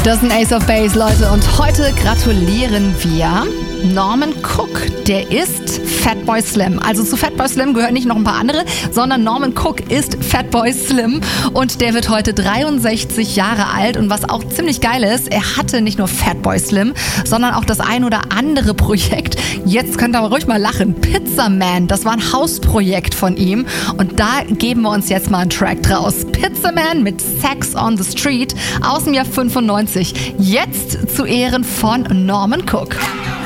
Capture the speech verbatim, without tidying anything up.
Das ist ein Ace of Base, Leute. Und heute gratulieren wir Norman Cook. Der ist Fatboy Slim. Also zu Fatboy Slim gehören nicht noch ein paar andere, sondern Norman Cook ist Fatboy Slim. Und der wird heute dreiundsechzig Jahre alt. Und was auch ziemlich geil ist, er hatte nicht nur Fatboy Slim, sondern auch das ein oder andere Projekt. Jetzt könnt ihr aber ruhig mal lachen. Pizza Man, das war ein Hausprojekt von ihm. Und da geben wir uns jetzt mal einen Track draus. Pizza Man mit Sex on the Street aus dem Jahr fünfundneunzig. Jetzt zu Ehren von Norman Cook.